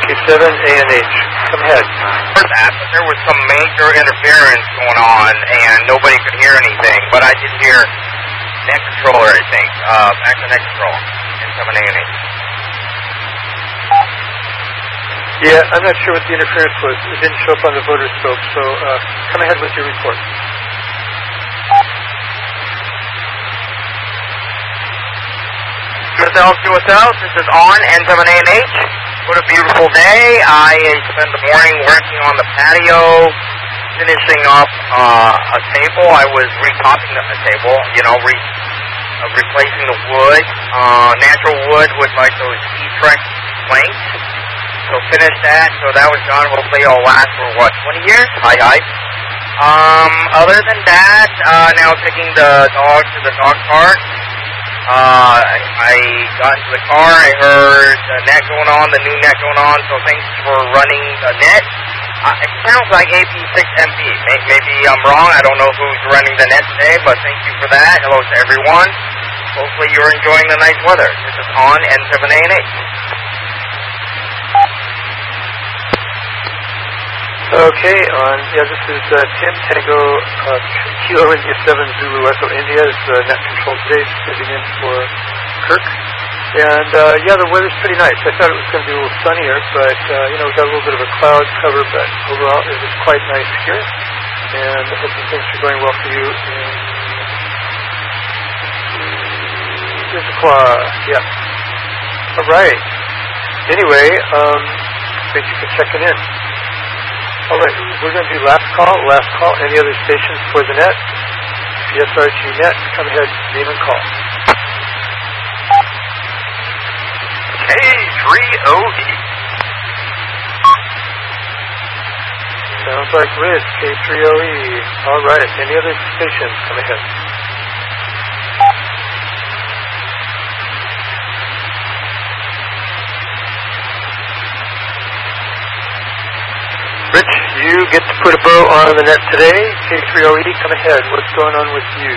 K7 ANH. Come ahead. That, but there was some major interference going on, and nobody could hear anything. But I did hear net controller, I think. Back to net control. N7 ANH. Yeah, I'm not sure what the interference was. It didn't show up on the voter scope, so come ahead with your report. QSL, this is on N7 ANH. What a beautiful day. I spent the morning working on the patio, finishing up a table. I was retopping the table, replacing the wood, natural wood with like those E-Trex planks. So finished that, so that was done. Hopefully it'll last for, 20 years? Hi. Other than that, now taking the dog to the dog park. I got into the car, I heard the net going on, the new net going on, so thanks for running the net. It sounds like AP6MP. Maybe I'm wrong, I don't know who's running the net today, but thank you for that. Hello to everyone. Hopefully you're enjoying the nice weather. This is on N7 ANH. Okay, this is Tim Tango, Kilo India 7 Zulu Echo India is net control today, sitting in for Kirk. And the weather's pretty nice. I thought it was going to be a little sunnier, but we got a little bit of a cloud cover, but overall it was quite nice here. And I hope things are going well for you. Here's a claw, yeah. All right. Anyway, thank you for checking in. All right, we're going to do last call. Any other stations for the net? PSRG net, come ahead, name and call. K3OE. Sounds like Rich, K3OE. All right, any other stations? Come ahead. Rich, you get to put a bow on the net today. K3OE, come ahead. What's going on with you?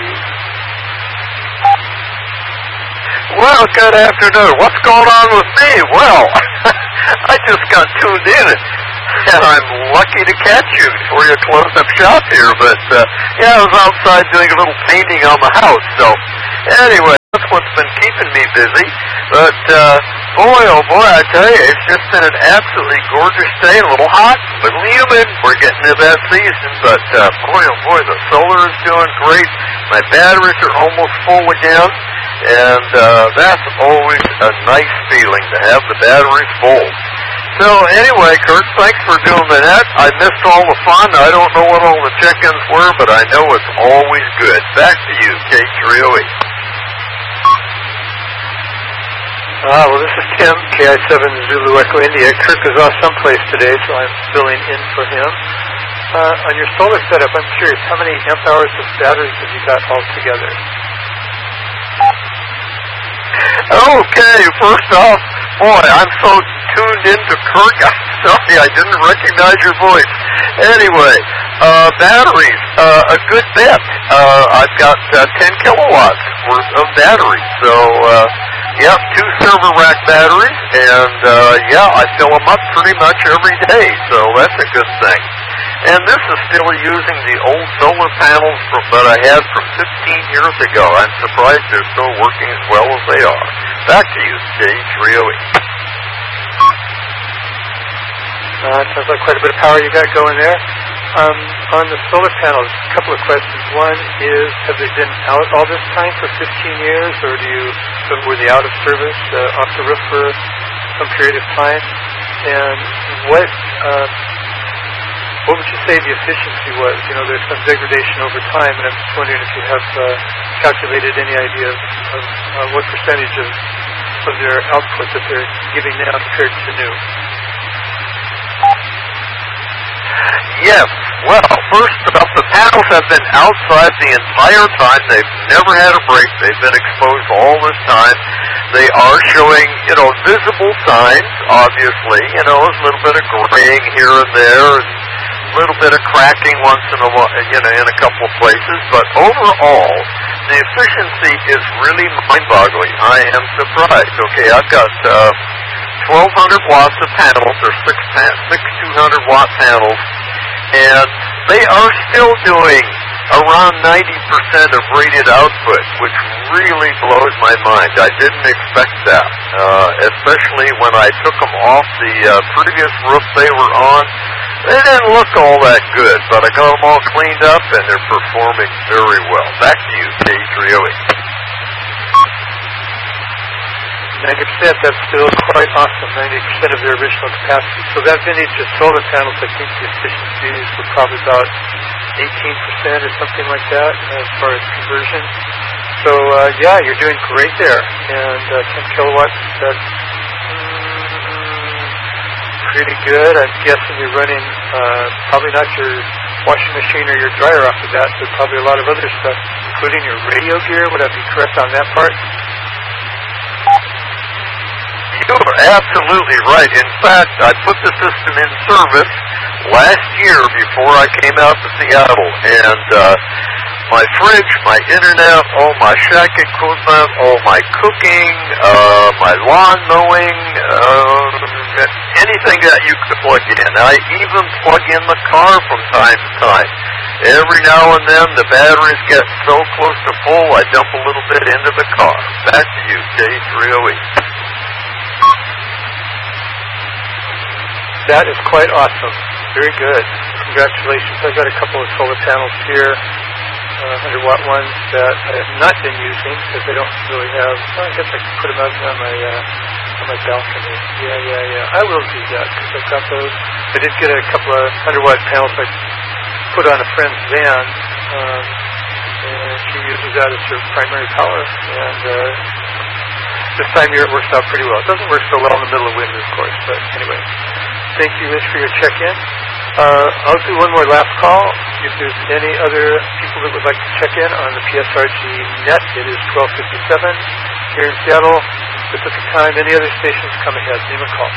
Well, good afternoon. What's going on with me? Well, I just got tuned in, and I'm lucky to catch you before you close up shop here. But, I was outside doing a little painting on the house. So, anyway, that's what's been keeping me busy. But, boy, oh boy, I tell you, it's just been an absolutely gorgeous day, a little hot, a little humid. We're getting to that season, but boy, oh boy, the solar is doing great. My batteries are almost full again, and that's always a nice feeling to have the batteries full. So anyway, Kurt, thanks for doing the net. I missed all the fun. I don't know what all the check-ins were, but I know it's always good. Back to you, K3OE. Well, this is Tim, KI7 Zulu Echo India. Kirk is off someplace today, so I'm filling in for him. On your solar setup, I'm curious, how many amp hours of batteries have you got altogether? Okay, first off, boy, I'm so tuned into Kirk, I'm sorry, I didn't recognize your voice. Anyway, batteries, a good bit. I've got 10 kilowatts worth of batteries, so, 2 server rack batteries, and I fill them up pretty much every day, so that's a good thing. And this is still using the old solar panels that I had from 15 years ago. I'm surprised they're still working as well as they are. Back to you, K3OE. Sounds like quite a bit of power you got going there. On the solar panels, a couple of questions. One is, have they been out all this time for 15 years, or were they out of service, off the roof for some period of time? And what would you say the efficiency was? There's some degradation over time, and I'm just wondering if you have calculated any idea of what percentage of their output that they're giving now compared to new. Yes. Well, first off, the panels have been outside the entire time. They've never had a break. They've been exposed all this time. They are showing, visible signs, obviously. A little bit of graying here and there, and a little bit of cracking once in a while, in a couple of places. But overall, the efficiency is really mind-boggling. I am surprised. Okay, I've got 1,200 watts of panels, or six 200-watt panels, and they are still doing around 90% of rated output, which really blows my mind. I didn't expect that, especially when I took them off the previous roof they were on. They didn't look all that good, but I got them all cleaned up, and they're performing very well. Back to you, K308. 90%, that's still quite awesome, 90% of their original capacity. So that vintage of solar panels, I think the efficiencies were probably about 18% or something like that as far as conversion. So, yeah, you're doing great there. And 10 kilowatts, that's pretty good. I'm guessing you're running probably not your washing machine or your dryer off of that, but probably a lot of other stuff, including your radio gear. Would I be correct on that part? You're absolutely right. In fact, I put the system in service last year before I came out to Seattle, and my fridge, my internet, all my shack equipment, all my cooking, my lawn mowing, anything that you could plug in. I even plug in the car from time to time. Every now and then the batteries get so close to full, I dump a little bit into the car. Back to you, K308. That is quite awesome. Very good. Congratulations. I've got a couple of solar panels here, 100-watt ones that I have not been using because I don't really have. Well, I guess I can put them out on my balcony. Yeah. I will do that because I've got those. I did get a couple of 100-watt panels I put on a friend's van, and she uses that as her primary power. And this time of year it works out pretty well. It doesn't work so well in the middle of winter, of course, but anyway. Thank you, Mitch, for your check-in. I'll do one more last call. If there's any other people that would like to check in on the PSRG net, it is 12:57 here in Seattle. Pacific time. Any other stations, come ahead. Name a call.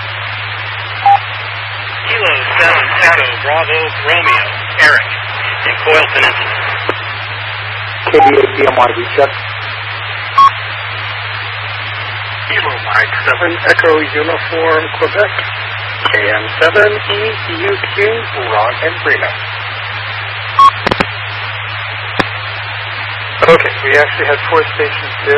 Kilo 7 Echo Bravo Romeo, Eric, in Coyle Peninsula. KBACMY, recheck. Kilo Mike 7 Echo Uniform, Quebec. KM7EUQ, Ron and Reno. Okay, we actually had 4 stations there.